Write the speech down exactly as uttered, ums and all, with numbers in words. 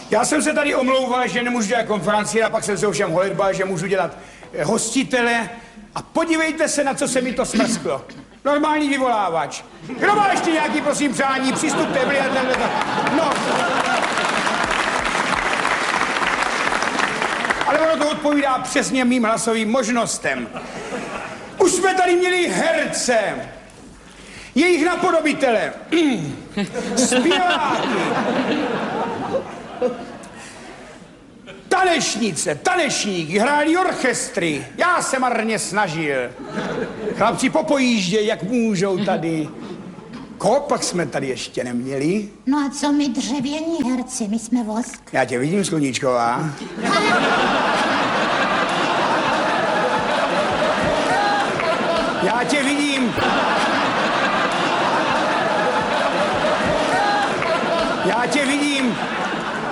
Já jsem se tady omlouval, že nemůžu dělat konferenci, a pak jsem se ovšem holedbal, že můžu dělat eh, hostitele. A podívejte se, na co se mi to smrsklo. Normální vyvolávač. Kdo má ještě nějaký, prosím, přání? Přistupte, byli a takhle. No. Ale ono to odpovídá přesně mým hlasovým možnostem. Už jsme tady měli herce, jejich napodobitele, zpěváky, tanečnice, tanečníky, hráli orchestry. Já se marně snažil. Chlapci popojíždějí, jak můžou tady. Koho pak jsme tady ještě neměli? No a co my dřevění herci, my jsme vosk. Já tě vidím, Sluníčková. Já tě vidím. Já tě vidím.